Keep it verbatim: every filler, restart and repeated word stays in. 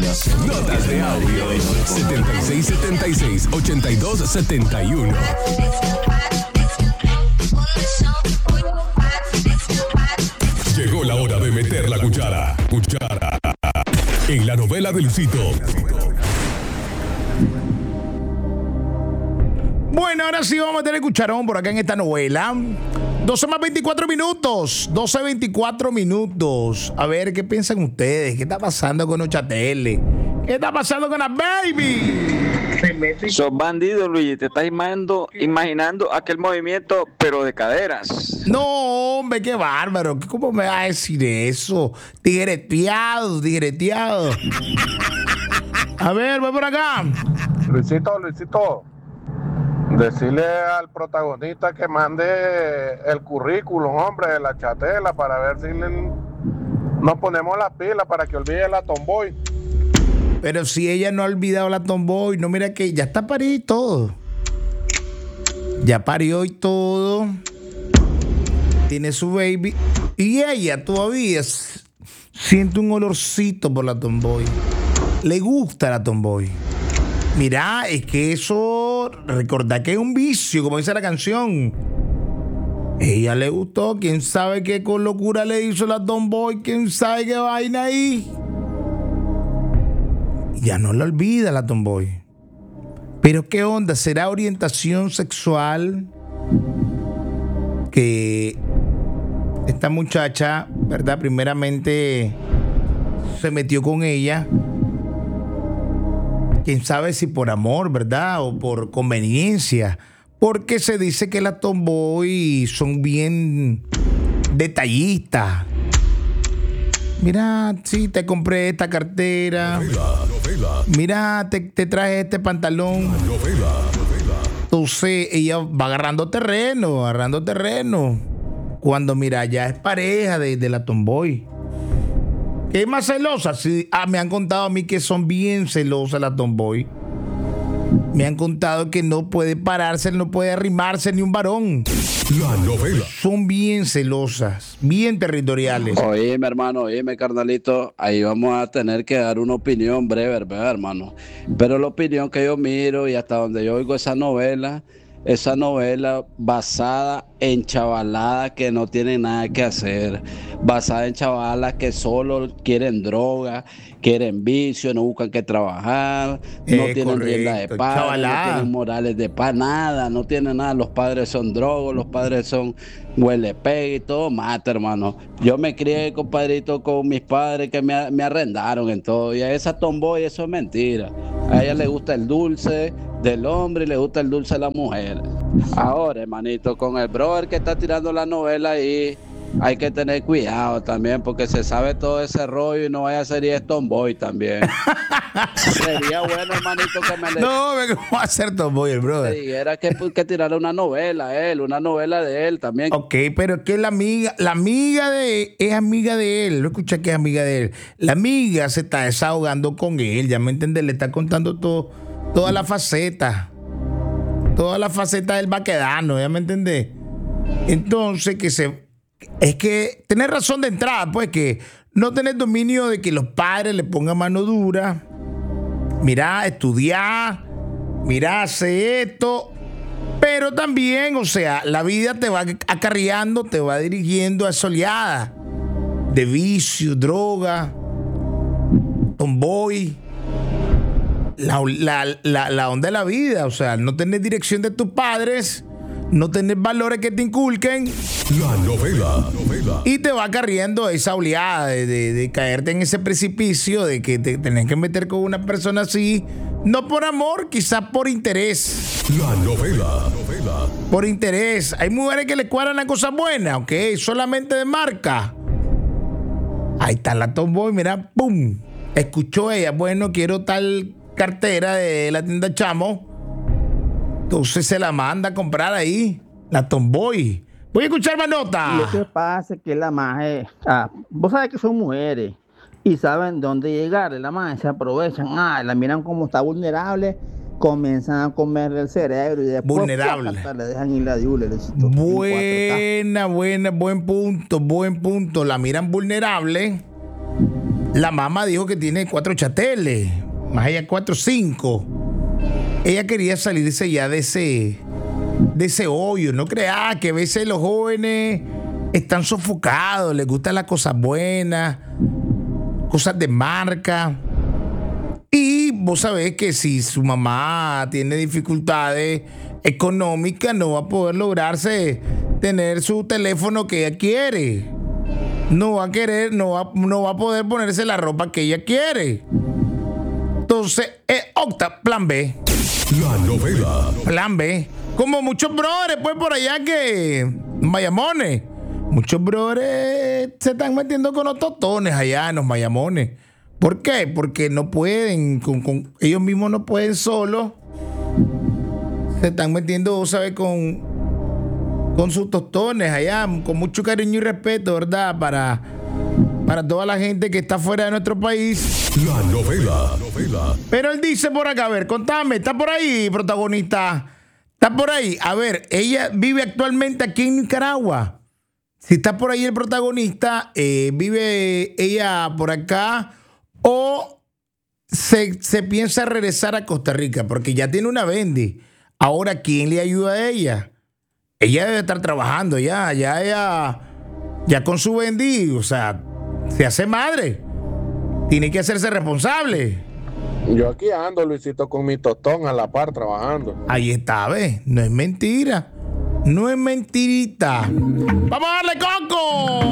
Notas de audio setenta y seis setenta y seis, ochenta y dos setenta y uno. Llegó la hora de meter la cuchara. Cuchara. En la novela de Luisito. Bueno, ahora sí vamos a tener cucharón por acá en esta novela. doce más veinticuatro minutos. doce veinticuatro minutos. A ver, ¿qué piensan ustedes? ¿Qué está pasando con Ochatele? ¿Qué está pasando con la baby? Sos bandido, Luis. Te estás imaginando, imaginando aquel movimiento, pero de caderas. No, hombre, qué bárbaro. ¿Cómo me va a decir eso? Tigreteado, tigreteado. A ver, voy por acá. Luisito, Luisito. Decirle al protagonista que mande el currículum, hombre, de la chatela, para ver si le, nos ponemos las pilas para que olvide la tomboy. Pero si ella no ha olvidado la tomboy, no, mira que ya está parida y todo. Ya parió y todo. Tiene su baby. Y ella todavía siente un olorcito por la tomboy. Le gusta la tomboy. Mira, es que eso, recordá que es un vicio, como dice la canción. Ella le gustó, quién sabe qué con locura le hizo la tomboy, quién sabe qué vaina ahí. Ya no la olvida la tomboy. Pero qué onda, ¿será orientación sexual que esta muchacha, verdad, primeramente se metió con ella? Quién sabe si por amor, ¿verdad? O por conveniencia. Porque se dice que las tomboy son bien detallistas. Mira, sí, te compré esta cartera. Novela, novela. Mira, te, te traje este pantalón. Novela, novela. Entonces ella va agarrando terreno, agarrando terreno. Cuando, mira, ya es pareja de, de la tomboy. ¿Qué es más celosa? Sí, ah, me han contado a mí que son bien celosas las tomboy. Me han contado que no puede pararse, no puede arrimarse ni un varón. La novela. Son bien celosas, bien territoriales. Oíme, hermano, oíme, carnalito. Ahí vamos a tener que dar una opinión breve, ¿verdad, hermano? Pero la opinión que yo miro y hasta donde yo oigo esa novela, esa novela basada en chavaladas que no tienen nada que hacer, basada en chavalas que solo quieren droga, quieren vicio, no buscan que trabajar, no Eh, tienen correcto, rienda de padre, chavalada. no tienen morales de paz, nada, no tienen nada. Los padres son drogos, los padres son huele pegue y todo mata, hermano. Yo me crié, compadrito, con mis padres que me, me arrendaron en todo, y a esa tomboy eso es mentira. A ella le gusta el dulce del hombre y le gusta el dulce de la mujer. Ahora, hermanito, con el brother que está tirando la novela ahí, hay que tener cuidado también, porque se sabe todo ese rollo y no vaya a ser y es tomboy también. Sería bueno, hermanito, que me le No, ¿cómo va a ser tomboy el brother? dijera que, que tirara una novela a él, una novela de él también. Ok, pero es que la amiga, la amiga de es amiga de él, no escucha que es amiga de él. La amiga se está desahogando con él, ya me entiendes, le está contando todo, toda la faceta, toda la faceta del baquedano, ya me entendés. Entonces, que se, es que tenés razón de entrada, pues que no tenés dominio de que los padres le pongan mano dura. Mira, estudiar, mira, hace esto. Pero también, o sea, la vida te va acarreando, te va dirigiendo a esa oleada de vicio, droga, tomboy, la, la, la, la onda de la vida. O sea, no tenés dirección de tus padres, no tenés valores que te inculquen. La novela, novela. Y te va acarreando esa oleada de, de, de caerte en ese precipicio, de que te tenés que meter con una persona así, no por amor, quizás por interés. La novela, novela. Por interés. Hay mujeres que le cuadran las cosas buenas, ¿ok? Solamente de marca. Ahí está la tomboy, mira, ¡pum! Escuchó ella, bueno, quiero tal cartera de la tienda Chamo. Entonces se la manda a comprar ahí, la tomboy. Voy a escuchar más nota. Lo que pasa es que la maje, ah, vos sabés que son mujeres y saben dónde llegar. La maje se aprovechan, ah, la miran como está vulnerable, comienzan a comerle el cerebro y después Vulnerable. ¡pua! Le dejan ir la diule. Buena, buena, buen punto, buen punto. La miran vulnerable La mamá dijo que tiene cuatro chateles, más allá cuatro, cinco. Ella quería salirse ya de ese, de ese hoyo. No crea que a veces los jóvenes están sofocados, les gustan las cosas buenas, cosas de marca. Y vos sabés que si su mamá tiene dificultades económicas, no va a poder lograrse tener su teléfono que ella quiere. No va a querer, no va, no va a poder ponerse la ropa que ella quiere. Entonces, eh, opta, plan B. La novela. Plan B. Como muchos brothers, pues por allá que Mayamones. Muchos brothers se están metiendo con los totones allá en los Mayamones. ¿Por qué? Porque no pueden, con, con, ellos mismos no pueden solos. Se están metiendo, ¿sabes? Con, con sus tostones allá, con mucho cariño y respeto, ¿verdad? Para, para toda la gente que está fuera de nuestro país. La novela. novela. Pero él dice por acá, a ver, contame, ¿está por ahí, protagonista? ¿Está por ahí? A ver, ella vive actualmente aquí en Nicaragua. Si está por ahí el protagonista, eh, ¿vive ella por acá o se, se piensa regresar a Costa Rica? Porque ya tiene una Bendy. Ahora, ¿quién le ayuda a ella? Ella debe estar trabajando ya, ya ella, ya con su Bendy, o sea, se hace madre. Tiene que hacerse responsable. Yo aquí ando, Luisito, con mi tostón a la par trabajando. Ahí está, ¿ves? No es mentira. No es mentirita. ¡Vamos a darle coco!